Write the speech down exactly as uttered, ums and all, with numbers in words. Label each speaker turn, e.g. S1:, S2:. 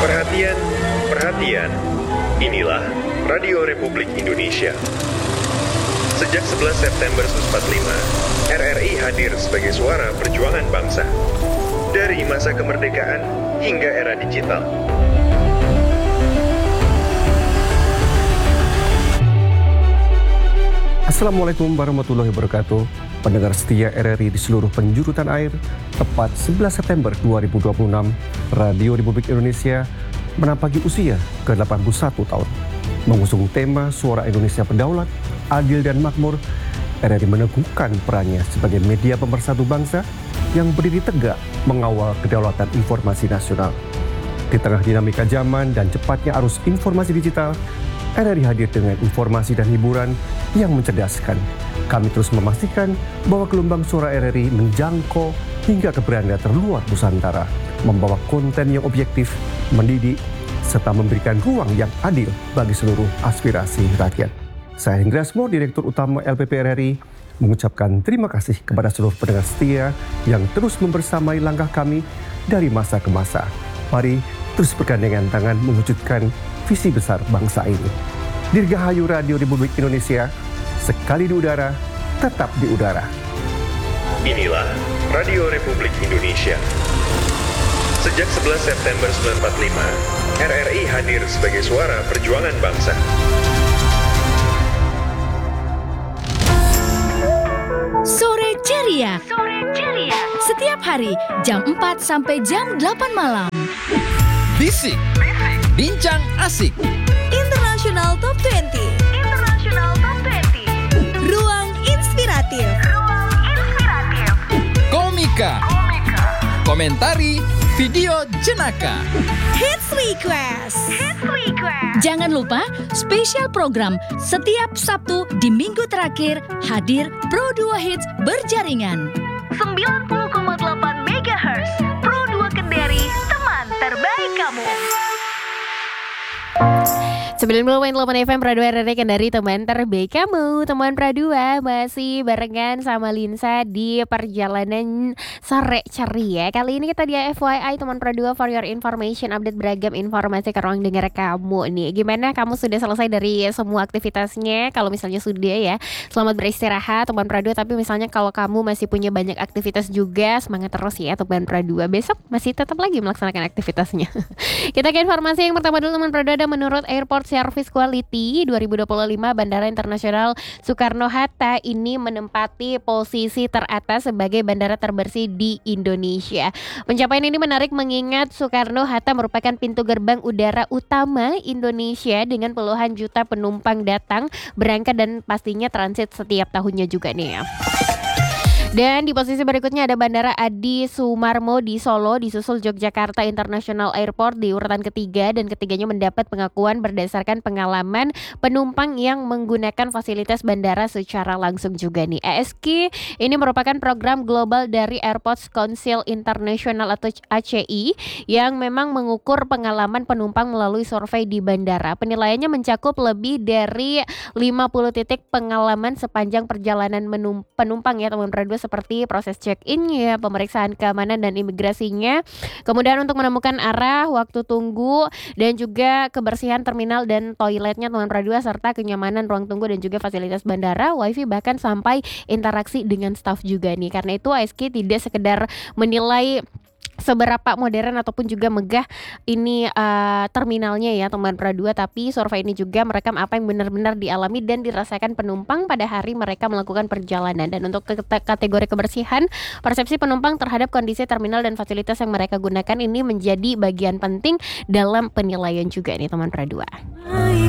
S1: Perhatian, perhatian. Inilah Radio Republik Indonesia. Sejak sebelas September seribu sembilan ratus empat puluh lima, R R I hadir sebagai suara perjuangan bangsa. Dari masa kemerdekaan hingga era digital.
S2: Assalamualaikum warahmatullahi wabarakatuh. Pendengar setia R R I di seluruh penjuru tanah air, tepat sebelas September dua ribu dua puluh enam, Radio Republik Indonesia menampaki usia ke delapan puluh satu tahun. Mengusung tema Suara Indonesia Berdaulat, Adil dan Makmur, R R I meneguhkan perannya sebagai media pemersatu bangsa yang berdiri tegak mengawal kedaulatan informasi nasional. Di tengah dinamika zaman dan cepatnya arus informasi digital, R R I hadir dengan informasi dan hiburan yang mencerdaskan. Kami terus memastikan bahwa gelombang suara R R I menjangkau hingga ke beranda terluar Nusantara, membawa konten yang objektif, mendidik, serta memberikan ruang yang adil bagi seluruh aspirasi rakyat. Saya Hendriasmo, Direktur Utama L P P R R I, mengucapkan terima kasih kepada seluruh pendengar setia yang terus membersamai langkah kami dari masa ke masa. Mari terus bergandengan tangan mewujudkan visi besar bangsa ini. Dirgahayu Radio Republik Indonesia, sekali di udara, tetap di udara.
S1: Inilah Radio Republik Indonesia. Sejak sebelas September seribu sembilan ratus empat puluh lima, R R I hadir sebagai suara perjuangan bangsa.
S3: Sore Ceria. Sore Ceria. Setiap hari jam empat sampai jam delapan malam.
S4: Bisik. Bincang asik.
S3: International Top dua puluh. International Top dua puluh. Ruang inspiratif. Ruang inspiratif.
S4: Komika. Komika. Komentari video jenaka.
S3: Hits Request. Hits Request. Jangan lupa spesial program setiap Sabtu di minggu terakhir hadir Pro dua Hits berjaringan. sembilan puluh koma delapan megahertz. Pro dua Kendari, teman terbaik kamu.
S5: sembilan puluh koma delapan F M Pradua R R I Kendari, teman terbaik kamu. Teman Pradua masih barengan sama Linsa di perjalanan sore ceria. Kali ini kita di F Y I teman Pradua, for your information, update beragam informasi ke ruang dengar kamu nih. Gimana, kamu sudah selesai dari semua aktivitasnya? Kalau misalnya sudah ya, selamat beristirahat teman Pradua. Tapi misalnya kalau kamu masih punya banyak aktivitas juga, semangat terus ya teman Pradua. Besok masih tetap lagi melaksanakan aktivitasnya. Kita ke informasi yang pertama dulu teman Pradua. Ada menurut Airport Service Quality dua ribu dua puluh lima, Bandara Internasional Soekarno-Hatta ini menempati posisi teratas sebagai bandara terbersih di Indonesia. Pencapaian ini menarik mengingat Soekarno-Hatta merupakan pintu gerbang udara utama Indonesia dengan puluhan juta penumpang datang, berangkat dan pastinya transit setiap tahunnya juga nih ya. Dan di posisi berikutnya ada Bandara Adi Sumarmo di Solo, disusul Yogyakarta International Airport di urutan ketiga, dan ketiganya mendapat pengakuan berdasarkan pengalaman penumpang yang menggunakan fasilitas bandara secara langsung juga nih. A S Q ini merupakan program global dari Airports Council International atau A C I yang memang mengukur pengalaman penumpang melalui survei di bandara. Penilaiannya mencakup lebih dari lima puluh titik pengalaman sepanjang perjalanan menum- penumpang ya teman Pradua, seperti proses check-in-nya, pemeriksaan keamanan dan imigrasinya, kemudian untuk menemukan arah, waktu tunggu, dan juga kebersihan terminal dan toiletnya teman Pradua, serta kenyamanan ruang tunggu dan juga fasilitas bandara, wifi, bahkan sampai interaksi dengan staf juga nih. Karena itu A S Q tidak sekedar menilai seberapa modern ataupun juga megah ini uh, terminalnya ya teman Pradua, tapi survei ini juga merekam apa yang benar-benar dialami dan dirasakan penumpang pada hari mereka melakukan perjalanan. Dan untuk ke- kategori kebersihan, persepsi penumpang terhadap kondisi terminal dan fasilitas yang mereka gunakan ini menjadi bagian penting dalam penilaian juga nih teman Pradua.